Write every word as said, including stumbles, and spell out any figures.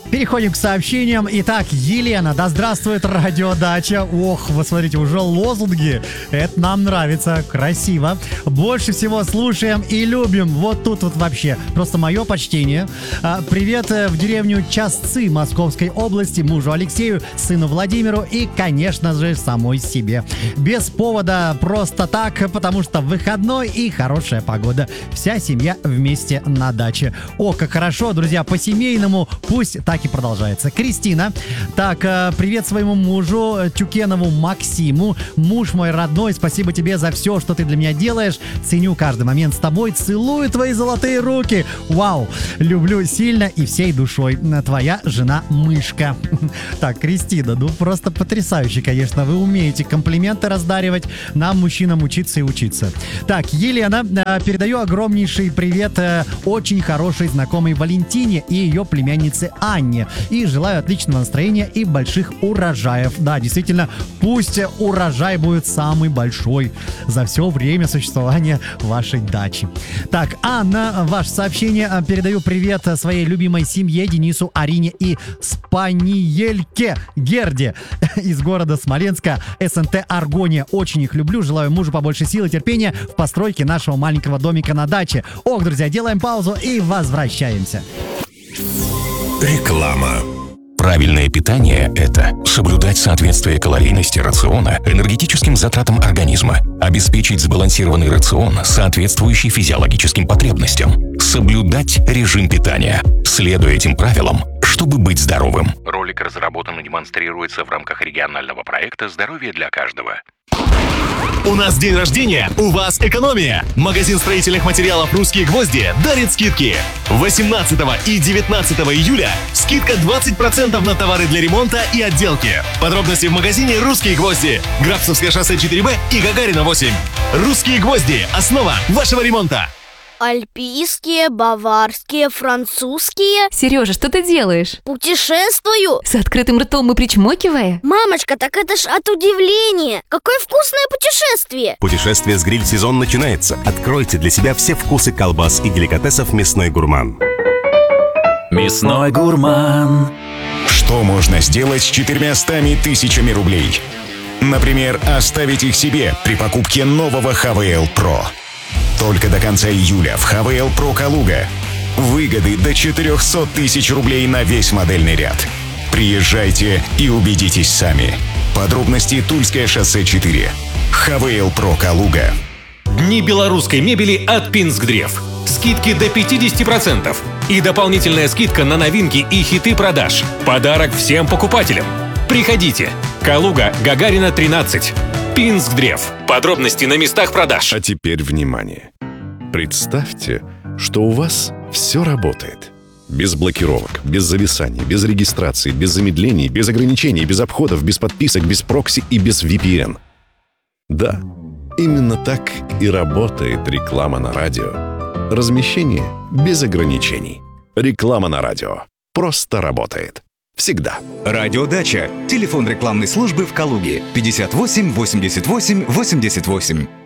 Переходим к сообщениям. Итак, Елена, да здравствует радиодача. Ох, вы смотрите, уже лозунги. Это нам нравится, красиво. Больше всего слушаем и любим. Вот тут вот вообще. Просто мое почтение. Привет в деревню Часцы Московской области, мужу Алексею, сыну Владимиру и, конечно же, самой себе. Без повода, просто так, потому что выходной и хорошая погода. Вся семья вместе на даче. О, как хорошо, друзья, по-семейному. Пусть так и продолжается. Кристина. Так, привет своему мужу Тюкенову Максиму. Муж мой родной, спасибо тебе за все, что ты для меня делаешь. Ценю каждый момент с тобой. Целую твои золотые руки. Вау. Люблю сильно и всей душой. Твоя жена Мышка. Так, Кристина, ну просто потрясающе, конечно. Вы умеете комплименты раздаривать. Нам, мужчинам, учиться и учиться. Так, Елена, передаю огромнейший привет очень хорошей знакомой Валентине и ее племяннице Анне. И желаю отличного настроения и больших урожаев. Да, действительно, пусть урожай будет самый большой за все время существования вашей дачи. Так, Анна, ваше сообщение. Передаю привет своей любимой семье, Денису, Арине и Спаниельке Герде из города Смоленска, СНТ Аргония. Очень их люблю. Желаю мужу побольше сил и терпения в постройке нашего маленького домика на даче. Ох, друзья, делаем паузу и возвращаемся. Реклама. Правильное питание – это соблюдать соответствие калорийности рациона энергетическим затратам организма, обеспечить сбалансированный рацион, соответствующий физиологическим потребностям, соблюдать режим питания, следуя этим правилам, чтобы быть здоровым. Ролик разработан и демонстрируется в рамках регионального проекта «Здоровье для каждого». У нас день рождения, у вас экономия. Магазин строительных материалов «Русские гвозди» дарит скидки. восемнадцатого и девятнадцатого июля скидка двадцать процентов на товары для ремонта и отделки. Подробности в магазине «Русские гвозди». Грабцевское шоссе четыре Б и Гагарина восемь. «Русские гвозди» – основа вашего ремонта. Альпийские, баварские, французские. Сережа, что ты делаешь? Путешествую. С открытым ртом и причмокивая? Мамочка, так это ж от удивления. Какое вкусное путешествие. Путешествие с гриль-сезон начинается. Откройте для себя все вкусы колбас и деликатесов «Мясной гурман». «Мясной гурман». Что можно сделать с четырьмястами тысячами рублей? Например, оставить их себе при покупке нового эйч ви эл Pro. Только до конца июля в эйч ви эл Pro Калуга. Выгоды до четыреста тысяч рублей на весь модельный ряд. Приезжайте и убедитесь сами. Подробности Тульское шоссе четыре. эйч ви эл Pro Калуга. Дни белорусской мебели от Пинскдрев. Скидки до пятьдесят процентов. И дополнительная скидка на новинки и хиты продаж. Подарок всем покупателям. Приходите. Калуга, Гагарина, тринадцать. Пинскдрев. Подробности на местах продаж. А теперь внимание. Представьте, что у вас все работает. Без блокировок, без зависаний, без регистрации, без замедлений, без ограничений, без обходов, без подписок, без прокси и без ви пи эн. Да, именно так и работает реклама на радио. Размещение без ограничений. Реклама на радио. Просто работает. Всегда. Радиодача. Телефон рекламной службы в Калуге. пятьдесят восемь восемьдесят восемь восемьдесят восемь.